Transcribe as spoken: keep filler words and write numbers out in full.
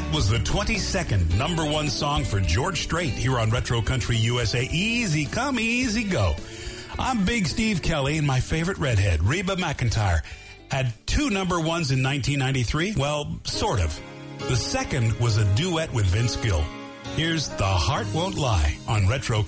That was the twenty-second number one song for George Strait here on Retro Country U S A. Easy come, easy go. I'm Big Steve Kelly, and my favorite redhead, Reba McEntire, had two number ones in nineteen ninety-three. Well, sort of. The second was a duet with Vince Gill. Here's The Heart Won't Lie on Retro